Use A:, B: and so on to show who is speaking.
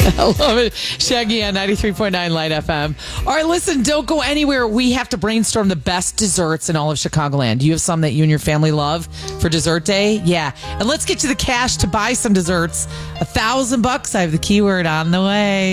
A: I love it. Shaggy on 93.9 Light FM. All right, listen, don't go anywhere. We have to brainstorm the best desserts in all of Chicagoland. Do you have some that you and your family love for dessert day? Yeah. And let's get you the cash to buy some desserts. $1,000. I have the keyword on the way.